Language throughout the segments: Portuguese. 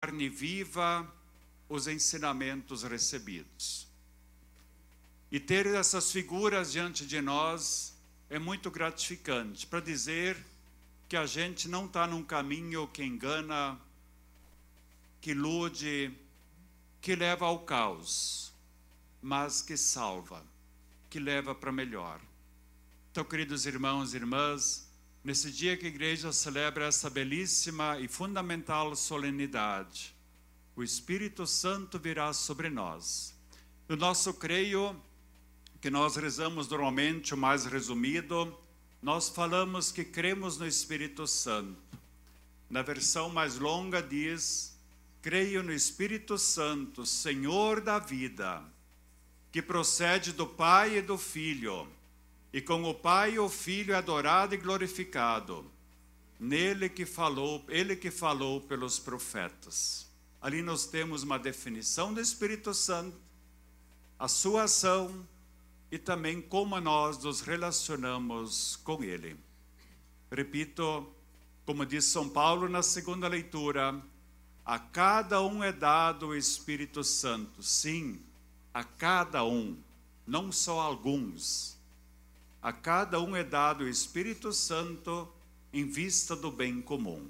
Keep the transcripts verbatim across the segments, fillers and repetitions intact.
carne viva os ensinamentos recebidos. E ter essas figuras diante de nós é muito gratificante, para dizer que a gente não está num caminho que engana, que ilude, que leva ao caos, mas que salva, que leva para melhor. Então, queridos irmãos e irmãs, nesse dia que a igreja celebra essa belíssima e fundamental solenidade, o Espírito Santo virá sobre nós. No nosso creio, que nós rezamos normalmente o mais resumido, nós falamos que cremos no Espírito Santo. Na versão mais longa diz: creio no Espírito Santo, Senhor da vida, que procede do Pai e do Filho, e com o Pai e o Filho é adorado e glorificado, nele que falou, ele que falou pelos profetas. Ali nós temos uma definição do Espírito Santo, a sua ação e também como nós nos relacionamos com ele. Repito, como diz São Paulo na segunda leitura, a cada um é dado o Espírito Santo. Sim, a cada um, não só alguns. A cada um é dado o Espírito Santo em vista do bem comum.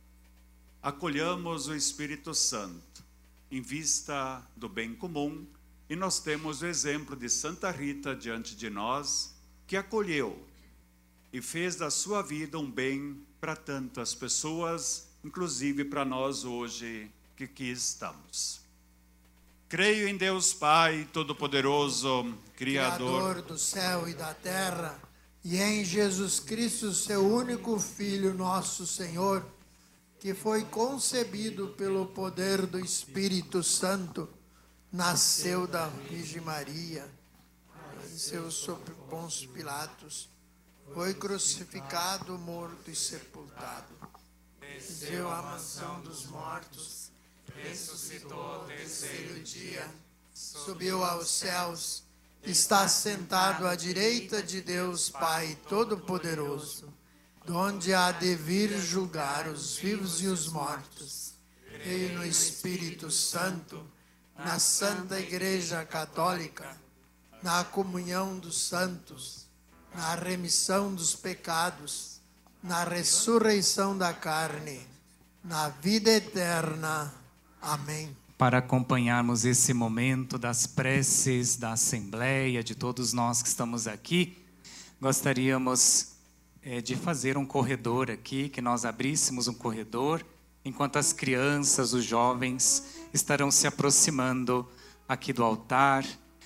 Acolhamos o Espírito Santo em vista do bem comum, e nós temos o exemplo de Santa Rita diante de nós, que acolheu e fez da sua vida um bem para tantas pessoas, inclusive para nós hoje que aqui estamos. Creio em Deus Pai Todo-Poderoso, Criador, Criador do céu e da terra, e em Jesus Cristo, seu único Filho, nosso Senhor, que foi concebido pelo poder do Espírito Santo, nasceu da Virgem Maria, nasceu sob Pôncio Pilatos, foi crucificado, morto e sepultado, desceu à mansão dos mortos, ressuscitou ao terceiro dia, subiu aos céus, está sentado à direita de Deus Pai Todo-Poderoso, donde há de vir julgar os vivos e os mortos. Creio no Espírito Santo, na Santa Igreja Católica, na comunhão dos santos, na remissão dos pecados, na ressurreição da carne, na vida eterna. Amém. Para acompanharmos esse momento das preces da Assembleia, de todos nós que estamos aqui, gostaríamos é, de fazer um corredor aqui, que nós abríssemos um corredor, enquanto as crianças, os jovens estarão se aproximando aqui do altar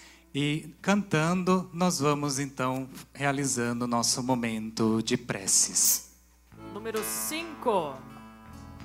e cantando, nós vamos então realizando o nosso momento de preces. Número cinco.